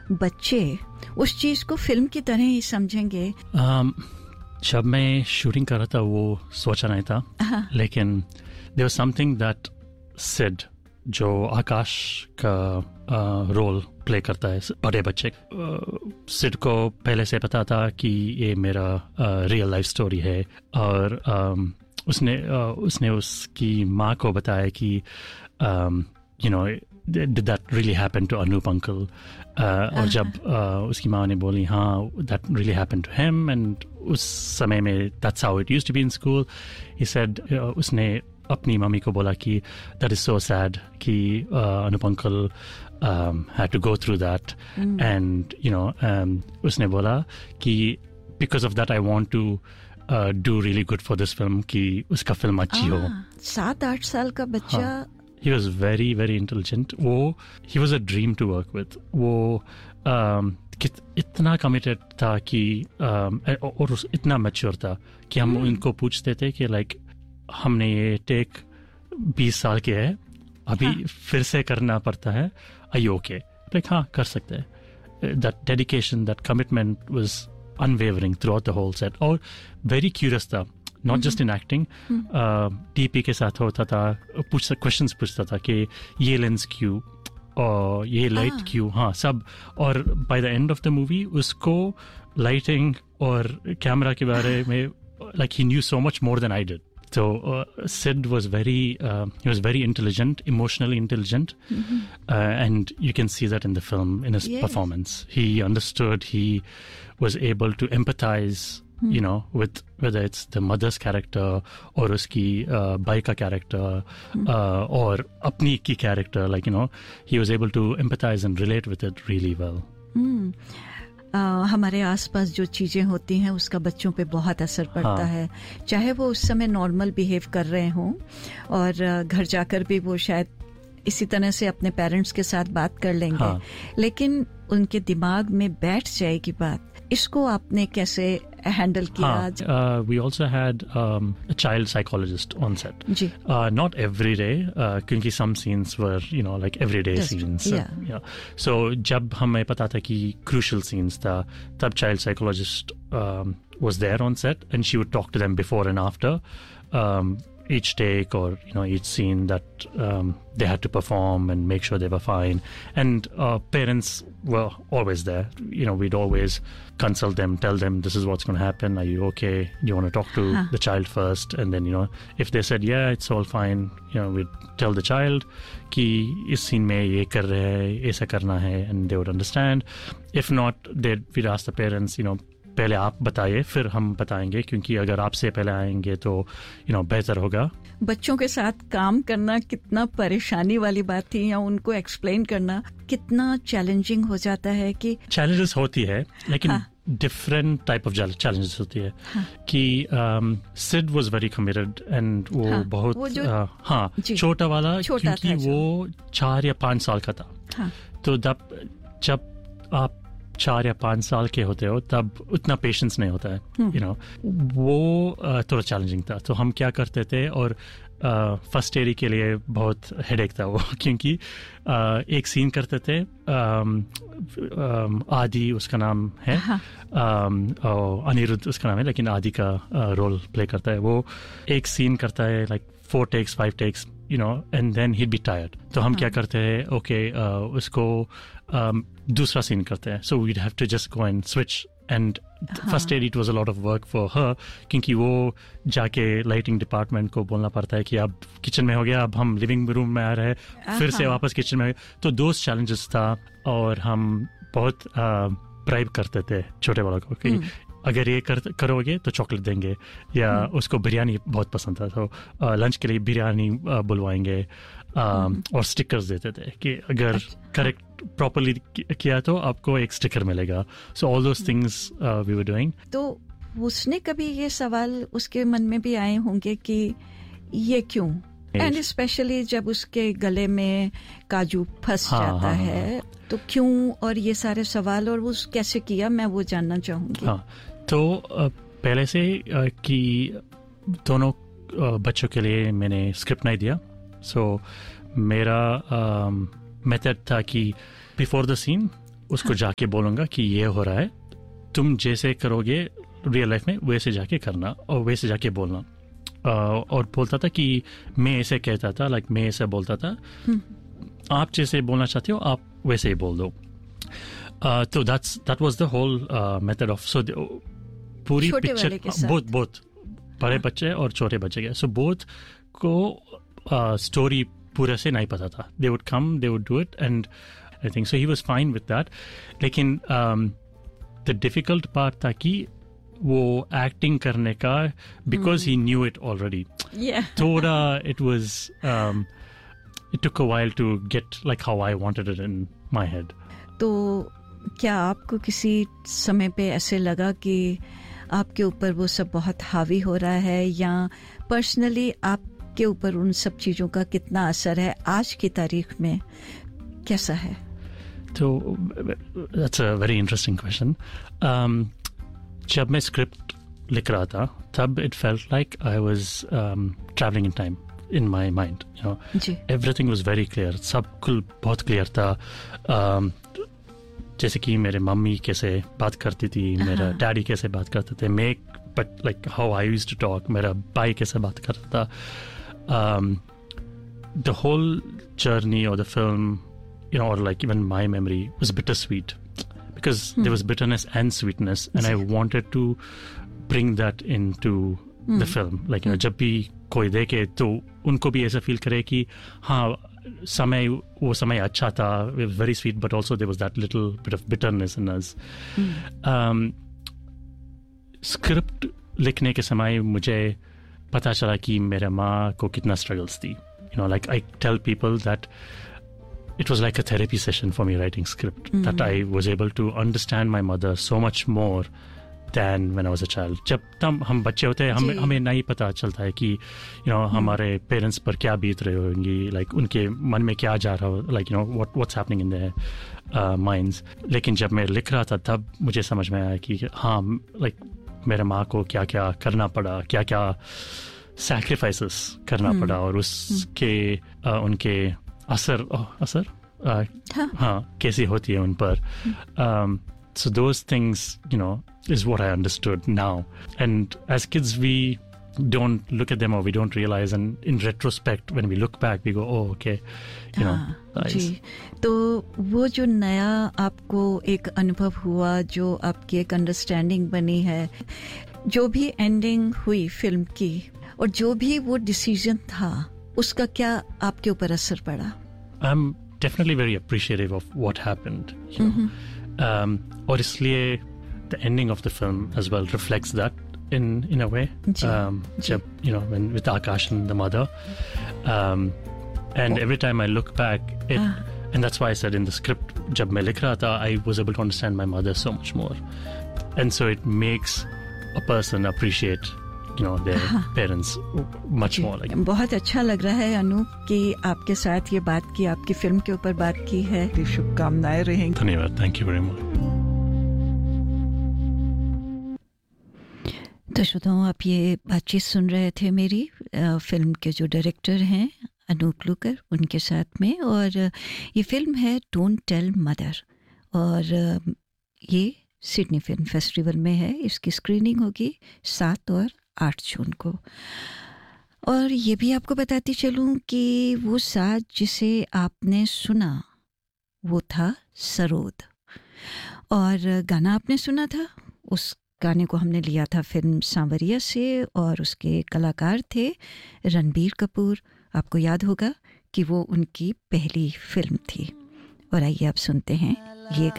बच्चे उस चीज को फिल्म की तरह ही समझेंगे? जब मैं शूटिंग कर रहा था वो सोचा नहीं था, लेकिन there was something that Sid, जो आकाश का रोल प्ले करता है बड़े बच्चे, सिड को पहले से पता था कि ये मेरा रियल लाइफ स्टोरी है, और उसने उसकी माँ को बताया कि you know did that really happen to Anup uncle? और जब उसकी माँ ने बोली हाँ that really happened to him, and उस समय में that's how it used to be in school, he said, उसने अपनी मम्मी को बोला कि that is so sad कि Anup uncle had to go through that, and you know उसने बोला कि because of that I want to do really good for this film, कि उसका फिल्म अच्छी हो। 7-8 साल का बच्चा। He was very, very intelligent. He was a dream to work with. वो इतना committed था कि और इतना mature था कि हम उनको पूछते थे कि like हमने ये टेक 20 साल के है, अभी फिर से करना पड़ता है, are you okay? Like हाँ कर सकते हैं। That dedication, that commitment was unwavering throughout the whole set, और very curious था, not just in acting, DP के साथ होता था, questions पूछता था कि ये लेंस क्यों और ये लाइट क्यों, हाँ सब, और by the end of the movie उसको लाइटिंग और कैमरा के बारे में like he knew so much more than I did. So Sid was he was very intelligent, emotionally intelligent, and you can see that in the film, in his performance. He understood, he was able to empathize, you know, with whether it's the mother's character or uski bai ka character or apni ki character, like, you know, he was able to empathize and relate with it really well. हमारे आसपास जो चीजें होती हैं उसका बच्चों पे बहुत असर पड़ता है, चाहे वो उस समय नॉर्मल बिहेव कर रहे हों और घर जाकर भी वो शायद इसी तरह से अपने पेरेंट्स के साथ बात कर लेंगे, लेकिन उनके दिमाग में बैठ जाएगी बात। इसको आपने कैसे हैंडल किया? We also had a child psychologist on set. Ji. Not every day, क्योंकि some scenes were, you know, like everyday scenes. Yeah. So जब हमें पता था कि crucial scenes था, तब child psychologist was there on set, and she would talk to them before and after each take, or, you know, each scene that they had to perform and make sure they were fine. And parents were always there. You know, we'd always consult them, tell them this is what's going to happen. Are you okay? Do you want to talk to the child first? And then, you know, if they said, yeah, it's all fine, you know, we'd tell the child कि इस scene में ये कर रहे हैं, ऐसा करना है, and they would understand. If not, we'd ask the parents, you know, पहले आप बताइए फिर हम बताएंगे, क्योंकि अगर आपसे पहले आएंगे तो बेहतर होगा। बच्चों के साथ काम करना कितना परेशानी वाली बात थी, या उनको एक्सप्लेन करना कितना चैलेंजिंग हो जाता है? कि चैलेंजेस होती है, लेकिन डिफरेंट टाइप ऑफ चैलेंजेस होती है। कि Sid was very committed, and वो बहुत छोटा वाला, क्योंकि वो 4 या 5 साल का था। तो जब आप 4 या 5 साल के होते हो तब उतना पेशेंस नहीं होता है, यू नो, वो थोड़ा चैलेंजिंग था। तो हम क्या करते थे, और फर्स्ट एडी के लिए बहुत हेडेक था वो, क्योंकि एक सीन करते थे, आदि उसका नाम है, अनिरुद्ध उसका नाम है, लेकिन आदि का रोल प्ले करता है। वो एक सीन करता है like 4 takes 5 takes, you know, and then he'd be tired. तो हम क्या करते हैं, okay, उसको दूसरा सीन करते हैं, so we'd have to just go and switch. And first aid, it was a lot of work for her, क्योंकि वो जाके लाइटिंग डिपार्टमेंट को बोलना पड़ता है कि अब किचन में हो गया, अब हम लिविंग रूम में आ रहे हैं, फिर से वापस किचन में। तो दोस्त चैलेंजेस था, और हम बहुत प्राइब करते थे छोटे वालों को कि अगर ये करोगे तो चॉकलेट देंगे, या उसको बिरयानी बहुत पसंद था, तो लंच के लिए बिरयानी बुलवाएंगे, और स्टिकर्स देते थे कि अगर करेक्ट प्रॉपर्ली किया तो आपको एक स्टिकर मिलेगा। So all those things we were doing. तो उसने कभी ये सवाल उसके मन में भी आए होंगे कि ये क्यों, एंड स्पेशली जब उसके गले में काजू फंस जाता है, तो क्यों, और ये सारे सवाल, और वो कैसे किया, मैं वो जानना चाहूंगी। तो पहले से कि दोनों बच्चों के लिए मैंने स्क्रिप्ट नहीं दिया। सो मेरा मेथड था कि बिफोर द सीन उसको जाके बोलूँगा कि ये हो रहा है, तुम जैसे करोगे रियल लाइफ में वैसे जाके करना और वैसे जाके बोलना। और बोलता था कि मैं ऐसे कहता था, लाइक मैं ऐसे बोलता था, आप जैसे बोलना चाहते हो आप वैसे ही बोल दो। तो that was the whole method of, so पूरी पिक्चर बोथ बड़े बच्चे और छोटे बच्चे के, सो बोथ को स्टोरी पूरे से नहीं पता था। They would come, they would do it and I think so he was fine with that. लेकिन द डिफिकल्ट पार्ट था कि वो एक्टिंग करने का, because he knew it already, थोड़ा it was it took a while to get like how I wanted it in my head. तो क्या आपको किसी समय पे ऐसे लगा कि आपके ऊपर वो सब बहुत हावी हो रहा है, या पर्सनली आपके ऊपर उन सब चीज़ों का कितना असर है आज की तारीख में, कैसा है? तो that's a very interesting question. जब मैं स्क्रिप्ट लिख रहा था तब it felt like I was traveling in time in my mind, you know. Everything was very clear, सब कुल बहुत क्लियर था। जैसे कि मेरे मम्मी कैसे बात करती थी, मेरा डैडी कैसे बात करते थे, मैं but like how I used to talk, मेरा भाई कैसे बात करता था। द होल जर्नी और the film, you know, or like even my memory was bittersweet because there was bitterness and sweetness, and I wanted to bring that into the film. Like, you know, जब भी कोई देखे तो उनको भी ऐसा feel करे कि हाँ, वो समय अच्छा था, it was very sweet, but also there was that little bit of bitterness in us. Script लिखने के समय मुझे पता चला कि मेरे माँ को कितना स्ट्रगल्स थी. You know, like I tell people that it was like a therapy session for me writing script, that I was able to understand my mother so much more than when I was a child. जब तब हम बच्चे होते हैं, हमें नहीं पता चलता है कि you know हमारे पेरेंट्स पर क्या बीत रहे होंगी, like उनके मन में क्या जा रहा हो, like you know what's happening in their minds. लेकिन जब मैं लिख रहा था तब मुझे समझ में आया कि हाँ, like मेरे माँ को क्या क्या करना पड़ा, क्या क्या सैक्रिफाइसेस करना पड़ा, और उसके उनके असर हाँ कैसी होती है उन पर. So those things, you know, is what I understood now. And as kids, we don't look at them or we don't realize. And in retrospect, when we look back, we go, oh, okay, you know. जी, तो वो जो नया आपको एक अनुभव हुआ, जो आपकी एक अंडरस्टैंडिंग बनी है, जो भी एंडिंग हुई फिल्म की, और जो भी वो डिसीजन था, उसका क्या आपके ऊपर असर पड़ा? I'm definitely very appreciative of what happened, you know. और इसलिए the ending of the film as well reflects that in a way. जब you know when with Akash and the mother, and every time I look back, and that's why I said in the script, जब मैं लिख रहा था, I was able to understand my mother so much more, and so it makes a person appreciate, you know, their parents much more. Like, बहुत अच्छा लग रहा है अनूप कि आपके साथ ये बात की, आपकी फिल्म के ऊपर बात की है. शुभकामनाएं रहेंगी. धन्यवाद. Thank you very much. तो श्रोताओं, आप ये बातचीत सुन रहे थे मेरी फिल्म के जो डायरेक्टर हैं अनूप लूकर, उनके साथ में, और ये फिल्म है डोंट टेल मदर, और ये सिडनी फिल्म फेस्टिवल में है. इसकी स्क्रीनिंग होगी 7 और 8 जून को. और ये भी आपको बताती चलूं कि वो साज जिसे आपने सुना वो था सरोद, और गाना आपने सुना था, उस गाने को हमने लिया था फिल्म सांवरिया से, और उसके कलाकार थे रणबीर कपूर. आपको याद होगा कि वो उनकी पहली फिल्म थी. और आइए आप सुनते हैं ये